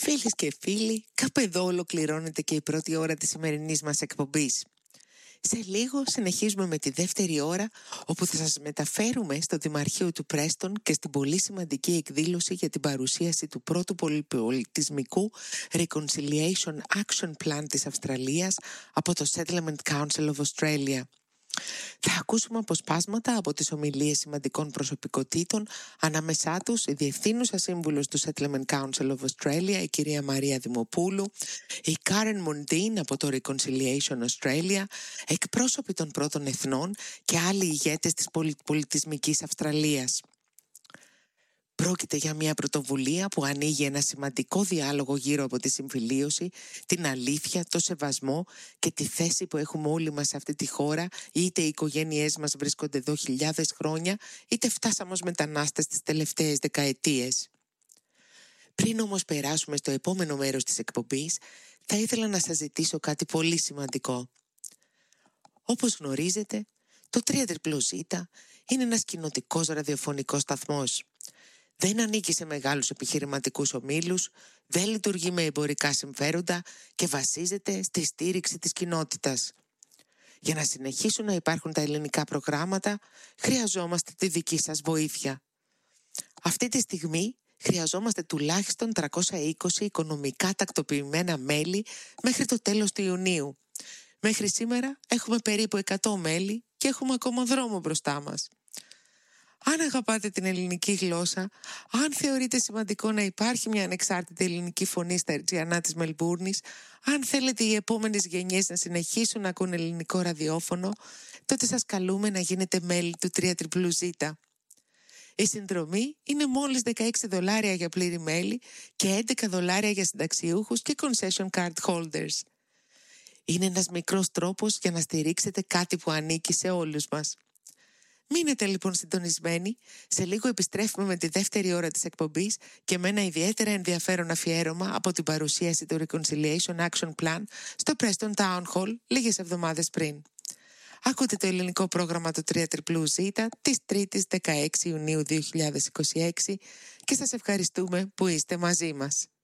Φίλες και φίλοι, κάπου εδώ ολοκληρώνεται και η πρώτη ώρα της σημερινής μας εκπομπής. Σε λίγο συνεχίζουμε με τη δεύτερη ώρα, όπου θα σας μεταφέρουμε στο Δημαρχείο του Πρέστον και στην πολύ σημαντική εκδήλωση για την παρουσίαση του πρώτου πολυπολιτισμικού Reconciliation Action Plan της Αυστραλίας από το Settlement Council of Australia. Θα ακούσουμε αποσπάσματα από τις ομιλίες σημαντικών προσωπικότητων, ανάμεσά τους η Διευθύνουσα Σύμβουλος του Settlement Council of Australia, η κυρία Μαρία Δημοπούλου, η Karen Mundine από το Reconciliation Australia, εκπρόσωποι των πρώτων εθνών και άλλοι ηγέτες της πολυπολιτισμικής Αυστραλίας. Πρόκειται για μια πρωτοβουλία που ανοίγει ένα σημαντικό διάλογο γύρω από τη συμφιλίωση, την αλήθεια, το σεβασμό και τη θέση που έχουμε όλοι μας σε αυτή τη χώρα, είτε οι οικογένειές μας βρίσκονται εδώ χιλιάδες χρόνια, είτε φτάσαμε ως μετανάστες τις τελευταίες δεκαετίες. Πριν όμως περάσουμε στο επόμενο μέρος της εκπομπής, θα ήθελα να σας ζητήσω κάτι πολύ σημαντικό. Όπως γνωρίζετε, το 3ZZZ είναι ένας κοινοτικός ραδιοφωνικός σταθμός. Δεν ανήκει σε μεγάλους επιχειρηματικούς ομίλους, δεν λειτουργεί με εμπορικά συμφέροντα και βασίζεται στη στήριξη της κοινότητας. Για να συνεχίσουν να υπάρχουν τα ελληνικά προγράμματα, χρειαζόμαστε τη δική σας βοήθεια. Αυτή τη στιγμή χρειαζόμαστε τουλάχιστον 320 οικονομικά τακτοποιημένα μέλη μέχρι το τέλος του Ιουνίου. Μέχρι σήμερα έχουμε περίπου 100 μέλη και έχουμε ακόμα δρόμο μπροστά μας. Αν αγαπάτε την ελληνική γλώσσα, αν θεωρείτε σημαντικό να υπάρχει μια ανεξάρτητη ελληνική φωνή στα Ερτζιανά της Μελμπούρνης, αν θέλετε οι επόμενες γενιές να συνεχίσουν να ακούν ελληνικό ραδιόφωνο, τότε σας καλούμε να γίνετε μέλη του 3ZZZ. Η συνδρομή είναι μόλις $16 για πλήρη μέλη και $11 για συνταξιούχους και concession card holders. Είναι ένας μικρός τρόπος για να στηρίξετε κάτι που ανήκει σε όλους μας. Μείνετε λοιπόν συντονισμένοι, σε λίγο επιστρέφουμε με τη δεύτερη ώρα της εκπομπής και με ένα ιδιαίτερα ενδιαφέρον αφιέρωμα από την παρουσίαση του Reconciliation Action Plan στο Preston Town Hall λίγες εβδομάδες πριν. Ακούτε το ελληνικό πρόγραμμα του 3ZZZ της 3ης 16 Ιουνίου 2026 και σας ευχαριστούμε που είστε μαζί μας.